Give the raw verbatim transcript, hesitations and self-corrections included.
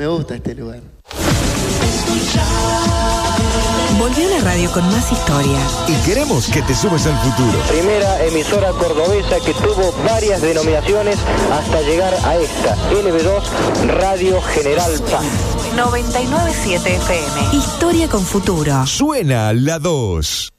gusta este lugar. Volvió la radio con más historia. Y queremos que te sumes al futuro. Primera emisora cordobesa que tuvo varias denominaciones hasta llegar a esta, L B dos Radio General Paz. noventa y nueve punto siete F M. Historia con futuro. Suena la dos.